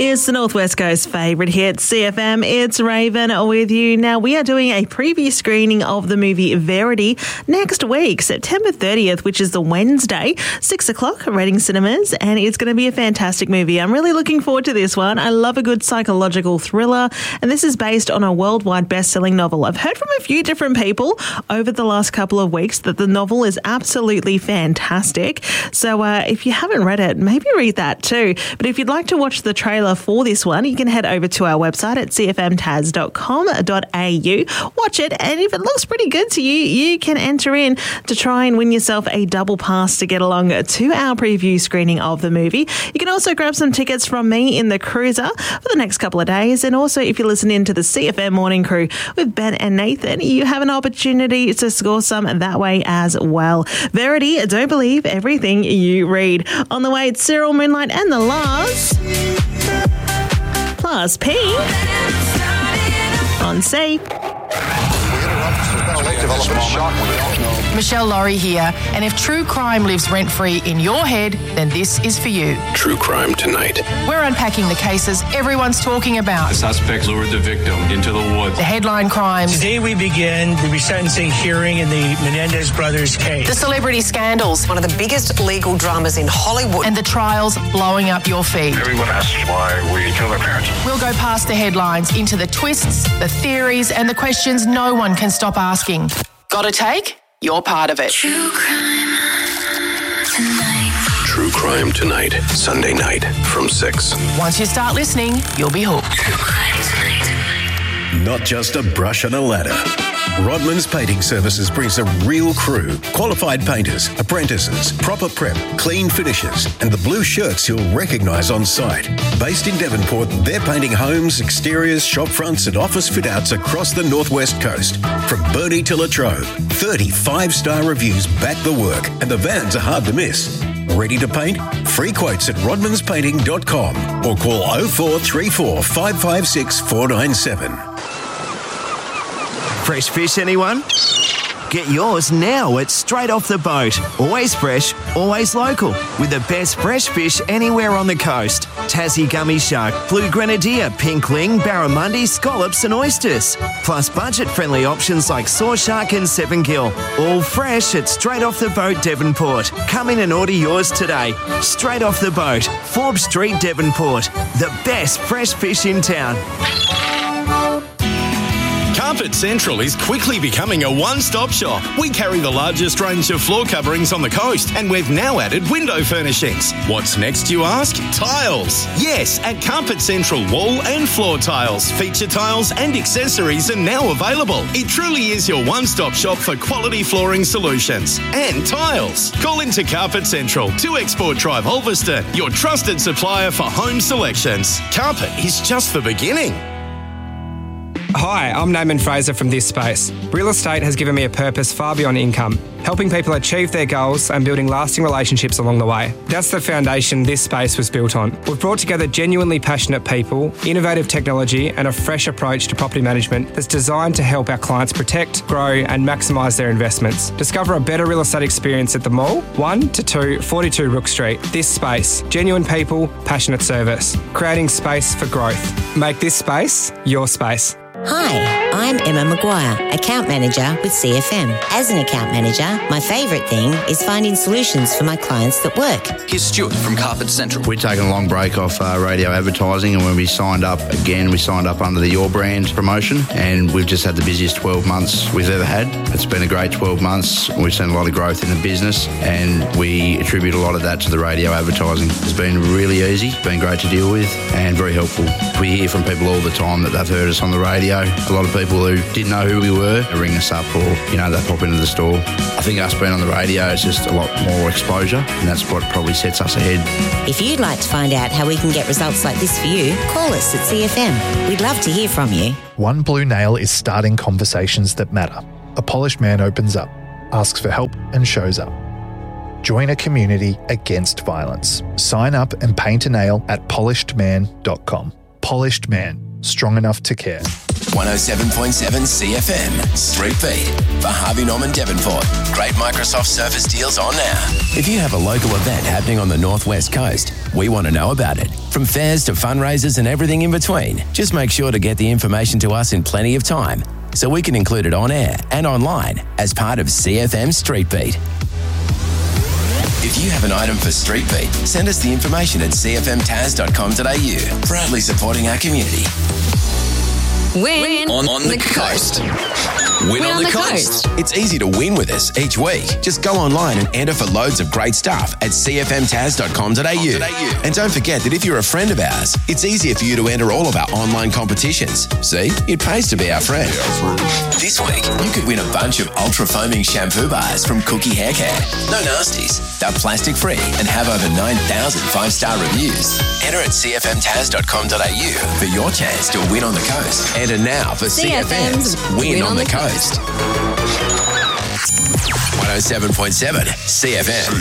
It's the Northwest Coast favourite hit, CFM. It's Raven with you. Now, we are doing a preview screening of the movie Verity next week, September 30th, which is the Wednesday, 6 o'clock, Reading Cinemas, and it's going to be a fantastic movie. I'm really looking forward to this one. I love a good psychological thriller, and this is based on a worldwide best-selling novel. I've heard from a few different people over the last couple of weeks that the novel is absolutely fantastic. So if you haven't read it, maybe read that too. But if you'd like to watch the trailer for this one, you can head over to our website at cfmtaz.com.au. Watch it, and if it looks pretty good to you, you can enter in to try and win yourself a double pass to get along to our preview screening of the movie. You can also grab some tickets from me in the cruiser for the next couple of days. And also, if you listen in to the CFM Morning Crew with Ben and Nathan, you have an opportunity to score some that way as well. Verity, don't believe everything you read. On the way, it's Cyril, Moonlight and the Lars. Plus P on C. Michelle Laurie here, and if true crime lives rent-free in your head, then this is for you. True Crime Tonight. We're unpacking the cases everyone's talking about. The suspects lured the victim into the woods. The headline crimes. Today we begin the resentencing hearing in the Menendez brothers case. The celebrity scandals. One of the biggest legal dramas in Hollywood. And the trials blowing up your feed. Everyone asks why we killed our parents. We'll go past the headlines into the twists, the theories, and the questions no one can stop asking. Got a take? You're part of it. True Crime Tonight. Sunday night from 6. Once you start listening, you'll be hooked. Not just a brush and a ladder. Rodman's Painting Services brings a real crew, qualified painters, apprentices, proper prep, clean finishes, and the blue shirts you'll recognise on site. Based in Devonport, they're painting homes, exteriors, shop fronts and office fit-outs across the Northwest Coast. From Burnie to Latrobe, 30 5-star reviews back the work, and the vans are hard to miss. Ready to paint? Free quotes at rodmanspainting.com or call 0434 556 497. Fresh fish, anyone? Get yours now at Straight Off the Boat. Always fresh, always local. With the best fresh fish anywhere on the coast. Tassie gummy shark, blue grenadier, pinkling, barramundi, scallops and oysters. Plus budget-friendly options like saw shark and 7-gill. All fresh at Straight Off the Boat, Devonport. Come in and order yours today. Straight Off the Boat, Forbes Street, Devonport. The best fresh fish in town. Carpet Central is quickly becoming a one-stop shop. We carry the largest range of floor coverings on the coast, and we've now added window furnishings. What's next, you ask? Tiles. Yes, at Carpet Central, wall and floor tiles, feature tiles and accessories are now available. It truly is your one-stop shop for quality flooring solutions and tiles. Call into Carpet Central, 2 Export Drive, Ulverston, your trusted supplier for home selections. Carpet is just the beginning. Hi, I'm Naaman Fraser from This Space. Real estate has given me a purpose far beyond income, helping people achieve their goals and building lasting relationships along the way. That's the foundation This Space was built on. We've brought together genuinely passionate people, innovative technology and a fresh approach to property management that's designed to help our clients protect, grow and maximise their investments. Discover a better real estate experience at the mall, 1 to 2 42 Rook Street. This Space. Genuine people, passionate service. Creating space for growth. Make this space your space. Hi, I'm Emma Maguire, Account Manager with CFM. As an account manager, my favourite thing is finding solutions for my clients that work. Here's Stuart from Carpet Central. We've taken a long break off radio advertising, and when we signed up again, we signed up under the Your Brand promotion, and we've just had the busiest 12 months we've ever had. It's been a great 12 months. We've seen a lot of growth in the business, and we attribute a lot of that to the radio advertising. It's been really easy, it's been great to deal with, and very helpful. We hear from people all the time that they've heard us on the radio. A lot of people who didn't know who we were ring us up, or they pop into the store. I think us being on the radio is just a lot more exposure, and that's what probably sets us ahead. If you'd like to find out how we can get results like this for you, call us at CFM. We'd love to hear from you. One Blue Nail is starting conversations that matter. A polished man opens up, asks for help and shows up. Join a community against violence. Sign up and paint a nail at polishedman.com. Polished Man, strong enough to care. 107.7 CFM, Street Beat. For Harvey Norman Devonport. Great Microsoft Surface deals on now. If you have a local event happening on the Northwest Coast, we want to know about it. From fairs to fundraisers and everything in between. Just make sure to get the information to us in plenty of time so we can include it on air and online as part of CFM Street Beat. If you have an item for Street Beat, send us the information at cfmtaz.com.au. Proudly supporting our community. Win on the coast. Win on the coast. It's easy to win with us each week. Just go online and enter for loads of great stuff at cfmtaz.com.au. And don't forget that if you're a friend of ours, it's easier for you to enter all of our online competitions. See, it pays to be our friend. This week, you could win a bunch of ultra foaming shampoo bars from Cookie Hair Care. No nasties. They're plastic free and have over 9,000 5-star reviews. Enter at cfmtaz.com.au for your chance to win on the coast. Enter now for CFM's Win on the Coast. 107.7 CFM.